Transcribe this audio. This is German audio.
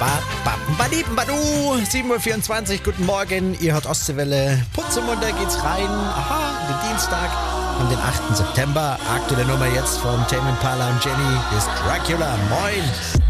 Badu, 7.24 Uhr, guten Morgen, ihr hört Ostseewelle. Putzemunter geht's rein, in den Dienstag, am den 8. September. Aktuelle Nummer jetzt von Tame Impala und Jenny ist Dracula. Moin!